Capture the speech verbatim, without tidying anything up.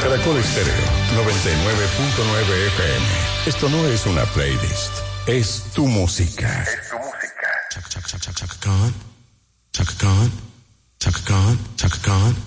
Caracol Estéreo, noventa y nueve punto nueve F M. Esto no es una playlist, es tu música. Es tu música. Chaka, chaka, chaka, chaka Khan. Chaka Khan. Chaka Khan. Chaka Khan.